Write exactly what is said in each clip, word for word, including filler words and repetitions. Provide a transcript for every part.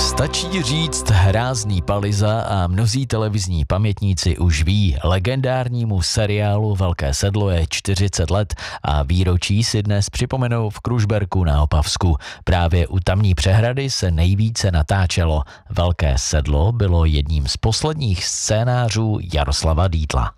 Stačí říct Hrázný Paliza a mnozí televizní pamětníci už ví, legendárnímu seriálu Velké sedlo je čtyřicet let a výročí si dnes připomenou v Kružberku na Opavsku. Právě u tamní přehrady se nejvíce natáčelo. Velké sedlo bylo jedním z posledních scénářů Jaroslava Dietla.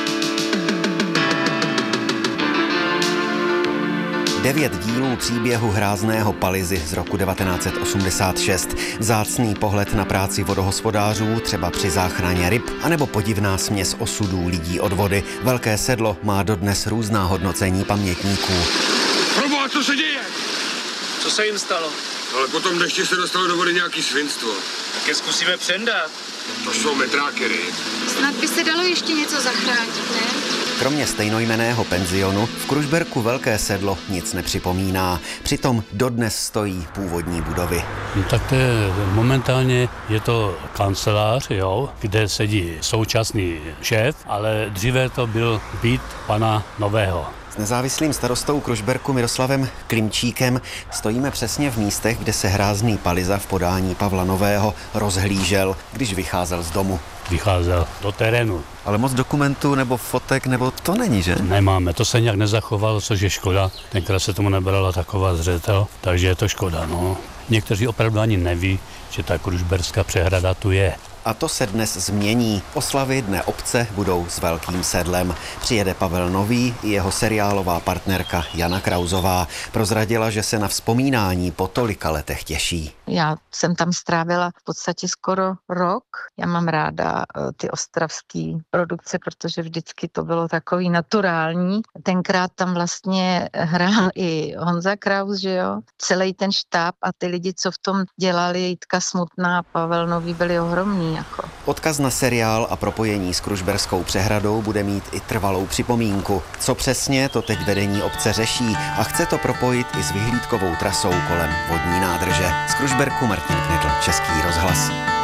Devět dílů příběhu Hrázného Palizy z roku devatenáct set osmdesát šest. Vzácný pohled na práci vodohospodářů, třeba při záchraně ryb, anebo podivná směs osudů lidí od vody. Velké sedlo má dodnes různá hodnocení pamětníků. Proboha, co se děje? Co se jim stalo? Ale potom dešti se dostalo do vody nějaký svinstvo. Tak je zkusíme přendat. To jsou metrákery. Snad by se dalo ještě něco zachránit, ne? Kromě stejnojmenného penzionu v Kružberku Velké sedlo nic nepřipomíná. Přitom dodnes stojí původní budovy. No, tak to je, momentálně je to kancelář, jo, kde sedí současný šéf, ale dříve to byl byt pana Nového. S nezávislým starostou Kružberku Miroslavem Klimčíkem stojíme přesně v místech, kde se Hrázný Paliza v podání Pavla Nového rozhlížel, když vycházel z domu. Vycházel do terénu. Ale moc dokumentů nebo fotek, nebo to není, že? Nemáme, to se nějak nezachovalo, což je škoda. Tenkrát se tomu nebrala taková zřetel, takže je to škoda, no. Někteří opravdu ani neví, že ta kružberská přehrada tu je. A to se dnes změní. Oslavy Dne obce budou s Velkým sedlem. Přijede Pavel Nový i jeho seriálová partnerka Jana Krauzová. Prozradila, že se na vzpomínání po tolika letech těší. Já jsem tam strávila v podstatě skoro rok. Já mám ráda ty ostravské produkce, protože vždycky to bylo takový naturální. Tenkrát tam vlastně hrál i Honza Kraus, že jo? Celý ten štáb a ty lidi, co v tom dělali, Jitka Smutná a Pavel Nový, byli ohromní. Jako. Odkaz na seriál a propojení s Kružberskou přehradou bude mít i trvalou připomínku. Co přesně, to teď vedení obce řeší a chce to propojit i s vyhlídkovou trasou kolem vodní nádrže. Z Kružberku Martin Knedl, Český rozhlas.